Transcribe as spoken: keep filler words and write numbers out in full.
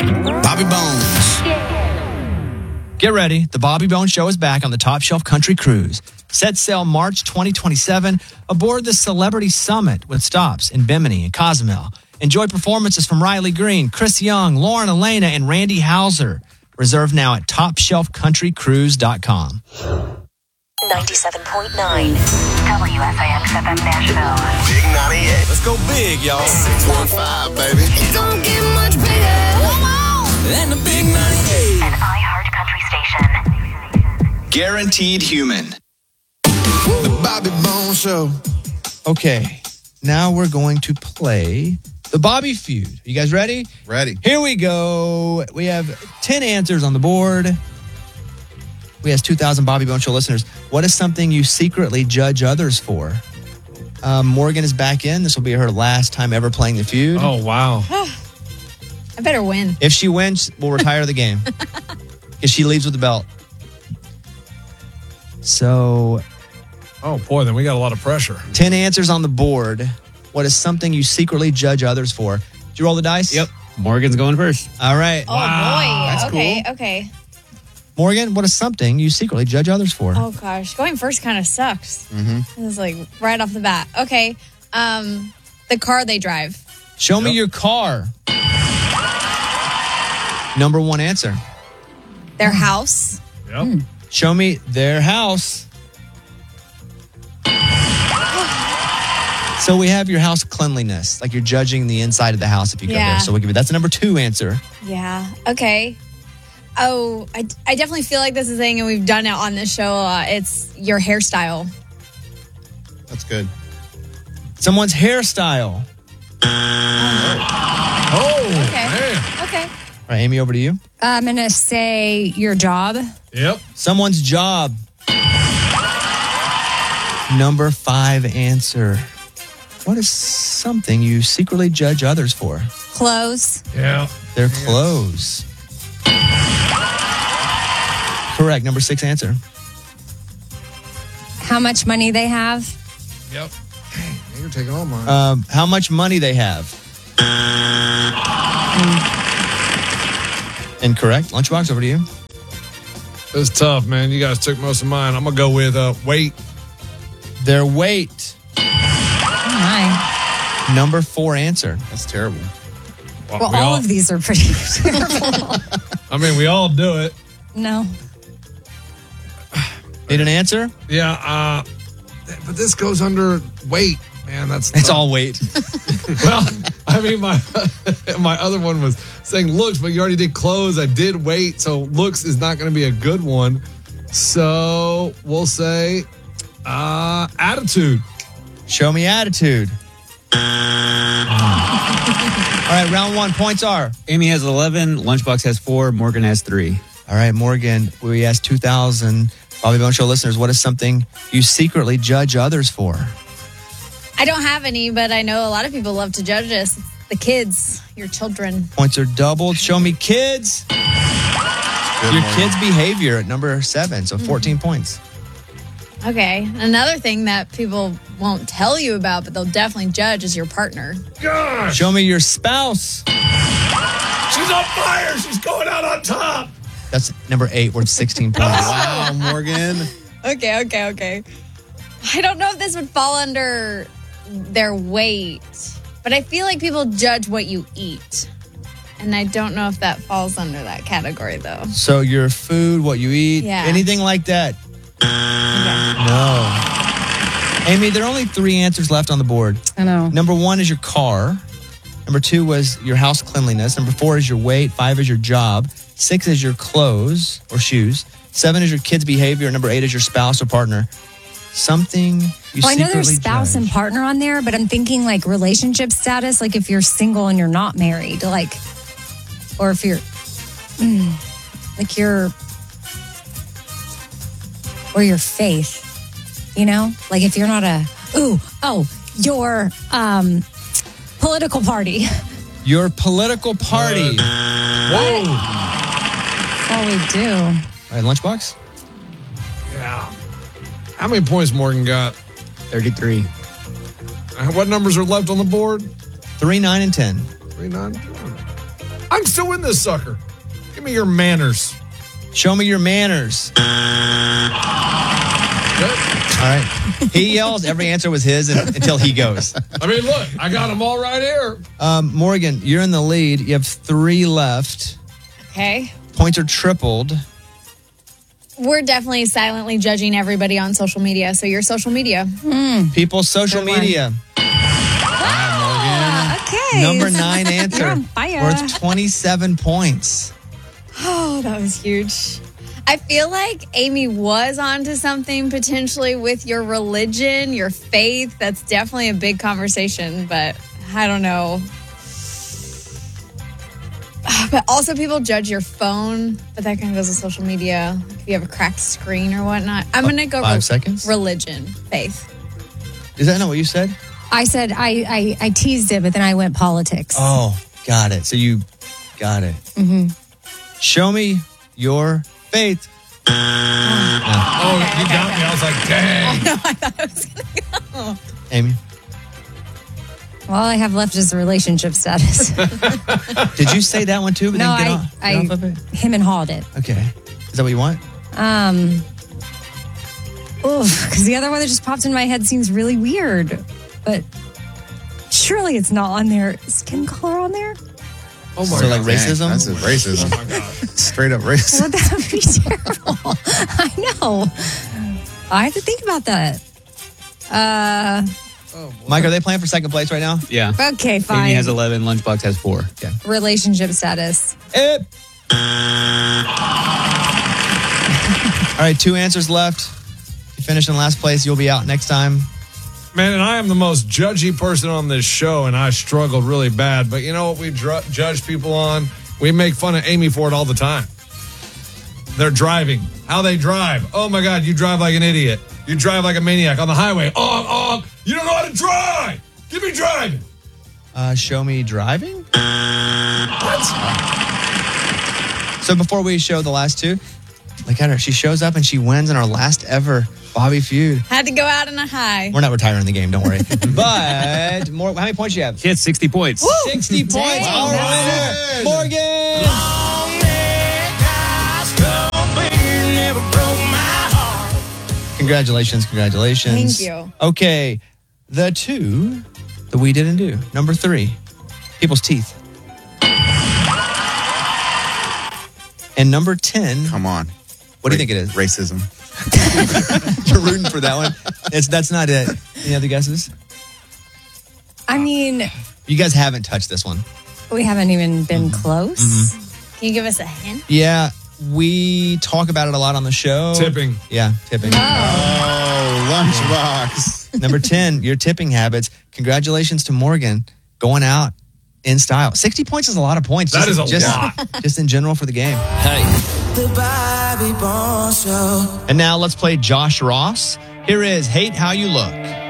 Bobby Bones. Get ready. The Bobby Bones Show is back on the Top Shelf Country Cruise. Set sail March twenty twenty-seven aboard the Celebrity Summit with stops in Bimini and Cozumel. Enjoy performances from Riley Green, Chris Young, Lauren Elena, and Randy Hauser. Reserve now at top shelf country cruise dot com. ninety-seven point nine W F A X F M Nashville. Big ninety-eight. Let's go big, y'all. six one five, baby. It don't get much bigger. Come on. And the big ninety-eight. An iHeart Country station. Guaranteed Human. The Bobby Bones Show. Okay, now we're going to play the Bobby Feud. You guys ready? Ready. Here we go. We have ten answers on the board. We asked two thousand Bobby Bones Show listeners, what is something you secretly judge others for? Um, Morgan is back in. This will be her last time ever playing the feud. Oh, wow. I better win. If she wins, we'll retire the game. If she leaves with the belt. So, Oh, boy, then we got a lot of pressure. ten answers on the board. What is something you secretly judge others for? Did you roll the dice? Yep. Morgan's going first. All right. Oh, boy. That's okay, cool. okay. Morgan, what is something you secretly judge others for? Oh, gosh. Going first kind of sucks. Mm-hmm. This is like right off the bat. Okay. Um, the car they drive. Show me your car. Number one answer. Their house. Yep. Show me their house. So we have your house cleanliness, like you're judging the inside of the house if you go Yeah. there. So we give you that's a number two answer. Yeah. Okay. Oh, I, I definitely feel like this is a thing, and we've done it on this show. Uh, it's your hairstyle. That's good. Someone's hairstyle. Oh, Okay. man. Okay. All right, Amy, over to you. I'm going to say your job. Yep. Someone's job. Number five answer. What is something you secretly judge others for? Clothes. Yeah. Their clothes. Correct. Number six answer. How much money they have. Yep. Dang, you're taking all mine. Um, how much money they have. Incorrect. Lunchbox, over to you. It's tough, man. You guys took most of mine. I'm going to go with uh, weight. Their weight. Oh, my. Number four answer. That's terrible. Well, we all of these are pretty terrible. I mean, we all do it. No. Need an answer? Yeah. Uh, but this goes under weight, man. That's It's tough. all weight. Well, I mean, my my other one was saying looks, but you already did clothes. I did weight, so looks is not going to be a good one. So we'll say uh, attitude. Show me attitude. All right, round one. Points are. Amy has eleven. Lunchbox has four. Morgan has three. All right, Morgan, we asked two thousand Bobby Bones Show listeners, what is something you secretly judge others for? I don't have any, but I know a lot of people love to judge us. It's the kids, your children. Points are doubled. Show me kids. Good Your morning. kids' behavior at number seven, so fourteen points. Okay. Another thing that people won't tell you about, but they'll definitely judge is your partner. Gosh, Show me your spouse. she's on fire. She's going out on top. That's number eight, worth sixteen points. Wow, Morgan. Okay, okay, okay. I don't know if this would fall under their weight, but I feel like people judge what you eat. And I don't know if that falls under that category, though. So your food, what you eat, Yeah. anything like that? No. Amy, there are only three answers left on the board. I know. Number one is your car. Number two was your house cleanliness. Number four is your weight. Five is your job. Six is your clothes or shoes. Seven is your kids' behavior. Number eight is your spouse or partner. Something you Well, I know there's secretly spouse judge. and partner on there, but I'm thinking like relationship status, like if you're single and you're not married, like, or if you're, mm, like you're, or your faith, you know, like if you're not a, ooh, oh, your um, political party. Your political party. Whoa. That's all we do. All right, Lunchbox? Yeah. How many points Morgan got? thirty-three. Uh, What numbers are left on the board? Three, nine, and ten. Three, nine. I'm still in this sucker. Give me your manners. Show me your manners. Good. All right. He yells. Every answer was his and, until he goes. I mean, look, I got them all right here. Um, Morgan, you're in the lead. You have three left. Okay. Points are tripled. We're definitely silently judging everybody on social media. So your social media. People's social Good one. media. Okay. Number nine answer. You're on fire. Worth twenty-seven points. Oh, that was huge. I feel like Amy was onto something potentially with your religion, your faith. That's definitely a big conversation, but I don't know. But also people judge your phone, but that kind of goes with social media. Like if you have a cracked screen or whatnot. I'm going to go Five re- seconds? religion, faith. Is that not what you said? I said I, I, I teased it, but then I went politics. Oh, got it. So you got it. Mm-hmm. Show me your faith. Oh, you got me. I was like, dang. No, I thought I was going to go. Amy, All I have left is relationship status. did you say that one too? But no, then get I, off, get I off of it? him and hawed it. Okay. Is that what you want? Um, because the other one that just popped in my head seems really weird, but surely it's not on there. Is skin color on there? Oh, my So God. like racism? That's a racism. Oh, my God. Straight up racism. Well, that would be terrible. I know. I have to think about that. Uh, Mike, are they playing for second place right now? Yeah. okay, fine. Amy has eleven. Lunchbox has four. Okay. Relationship status. It. All right, two answers left. You finish in last place, you'll be out next time. Man, and I am the most judgy person on this show, and I struggled really bad. But you know what we dr- judge people on? We make fun of Amy for it all the time. They're driving. How they drive. Oh, my God, you drive like an idiot. You drive like a maniac on the highway. Oh, oh, you don't know how to drive. Give me driving. Uh, show me driving? What? So before we show the last two, look at her. She shows up and she wins in our last ever Bobby feud. Had to go out on a high. We're not retiring the game, don't worry. But more, how many points you have? She had sixty points. sixty points. Dang. Our winner, Morgan. Congratulations, congratulations. Thank you. Okay, the two that we didn't do. Number three, people's teeth. And number ten, Come on. what do you think it is? Racism. You're rooting for that one. It's, that's not it. Any other guesses? I mean, You guys haven't touched this one. we haven't even been close. Can you give us a hint? Yeah, we talk about it a lot on the show. Tipping. Yeah, tipping. Oh, lunchbox. Number ten, your tipping habits. Congratulations to Morgan going out in style. sixty points is a lot of points. That just, is a just, lot. Just in general for the game. Hey. And now let's play Josh Ross. Here is Hate How You Look.